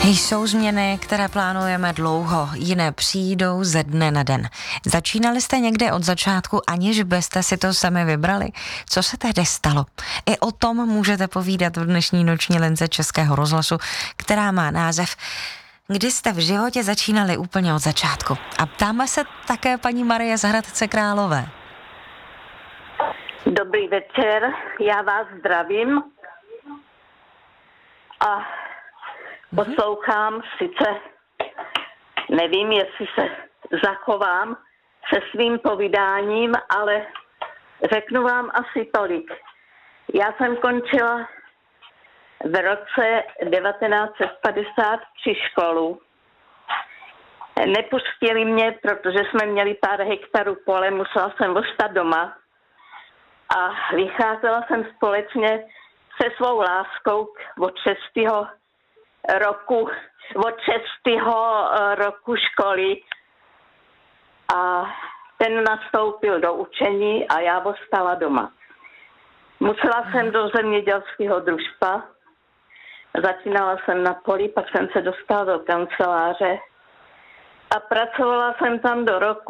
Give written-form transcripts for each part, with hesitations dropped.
Jsou změny, které plánujeme dlouho, jiné přijdou ze dne na den. Začínali jste někde od začátku, aniž byste si to sami vybrali? Co se tehdy stalo? I o tom můžete povídat v dnešní noční lince Českého rozhlasu, která má název Kdy jste v životě začínali úplně od začátku. A ptáme se také paní Marie z Hradce Králové. Dobrý večer, já vás zdravím a poslouchám, sice nevím, jestli se zachovám se svým povídáním, ale řeknu vám asi tolik. Já jsem končila v roce 1953 školu. Nepustili mě, protože jsme měli pár hektarů pole, musela jsem ostat doma a vycházela jsem společně se svou láskou od 6. roku školy a ten nastoupil do učení a já ostala doma. Musela jsem do zemědělského družstva, začínala jsem na poli, pak jsem se dostala do kanceláře a pracovala jsem tam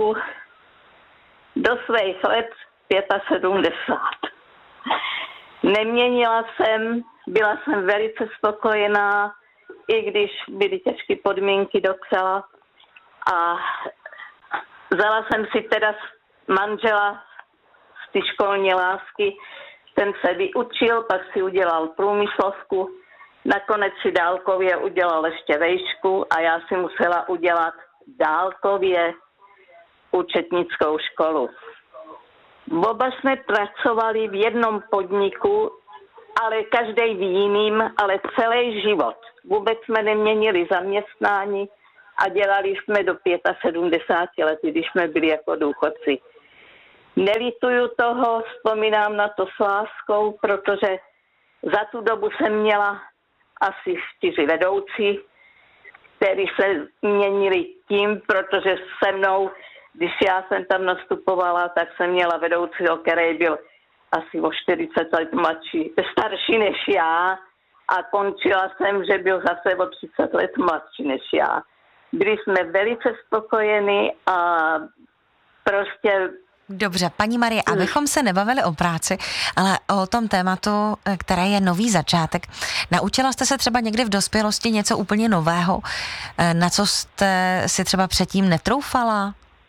do svých let 75. Neměnila jsem, byla jsem velice spokojená, i když byly těžké podmínky docela. A vzala jsem si teda manžela z ty školní lásky, ten se vyučil, pak si udělal průmyslovku, nakonec si dálkově udělal ještě vejšku a já si musela udělat dálkově účetnickou školu. Oba jsme pracovali v jednom podniku, ale každý v jiným, ale celý život. Vůbec jsme neměnili zaměstnání a dělali jsme do 75 let, když jsme byli jako důchodci. Nelituju toho, vzpomínám na to s láskou, protože za tu dobu jsem měla asi 4 vedoucí, kteří se měnili tím, protože se mnou, když já jsem tam nastupovala, tak jsem měla vedoucího, který byl asi o 40 let starší než já a končila jsem, že byl zase o 30 let mladší než já. Byli jsme velice spokojeni a prostě... Dobře, paní Marie, abychom se nebavili o práci, ale o tom tématu, které je nový začátek. Naučila jste se třeba někdy v dospělosti něco úplně nového, na co jste si třeba předtím netroufala?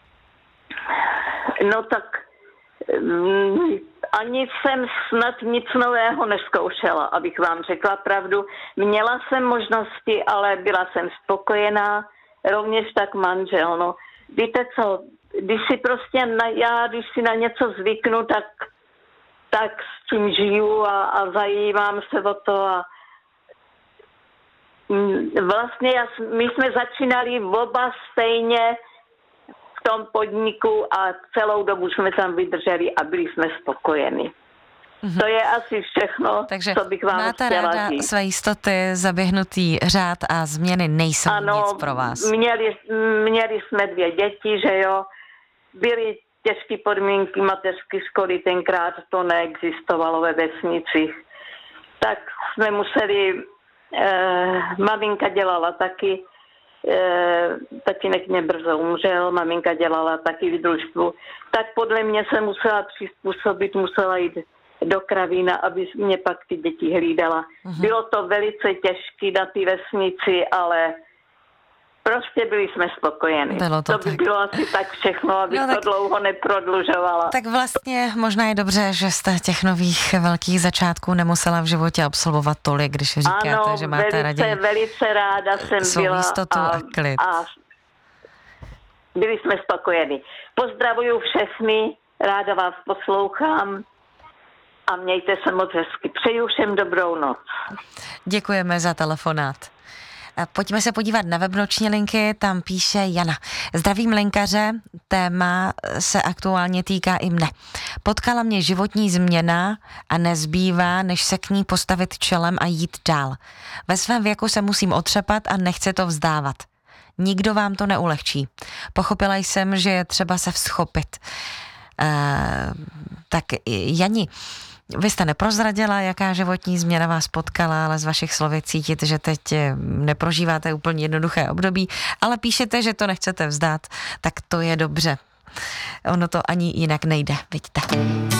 No tak ani jsem snad nic nového nezkoušela, abych vám řekla pravdu. Měla jsem možnosti, ale byla jsem spokojená, rovněž tak manžel. No. Víte co, když si na něco zvyknu, tak s tím žiju a zajímám se o to a vlastně my jsme začínali oba stejně v tom podniku a celou dobu jsme tam vydrželi a byli jsme spokojeni. Mm-hmm. To je asi všechno, takže co bych vám máte chtěla ráda říct. své jistoty, zaběhnutý řád a změny nejsou nic pro vás. Měli jsme 2 děti, že jo. Byly těžké podmínky mateřské školy, tenkrát to neexistovalo ve vesnicích. Tak jsme museli, maminka dělala taky, tatínek mě brzo umřel, maminka dělala taky v družstvu. Tak podle mě se musela přizpůsobit, musela jít do Kravína, aby mě pak ty děti hlídala. Bylo to velice těžké na té vesnici, ale prostě byli jsme spokojeni. To by bylo asi tak všechno, abych to dlouho neprodlužovala. Tak vlastně možná je dobře, že jste těch nových velkých začátků nemusela v životě absolvovat tolik, když říkáte, ano, že máte raději velice ráda jsem svou byla jistotu a klid. A byli jsme spokojeni. Pozdravuju všechny, ráda vás poslouchám a mějte se moc hezky. Přeju všem dobrou noc. Děkujeme za telefonát. Pojďme se podívat na web noční linky, tam píše Jana. Zdravím lékaře, téma se aktuálně týká i mne. Potkala mě životní změna a nezbývá, než se k ní postavit čelem a jít dál. Ve svém věku se musím otřepat a nechci to vzdávat. Nikdo vám to neulehčí. Pochopila jsem, že je třeba se vzchopit. Tak Jani, Vy jste neprozradila, jaká životní změna vás potkala, ale z vašich slov je cítit, že teď neprožíváte úplně jednoduché období, ale píšete, že to nechcete vzdát, tak to je dobře. Ono to ani jinak nejde, vidíte.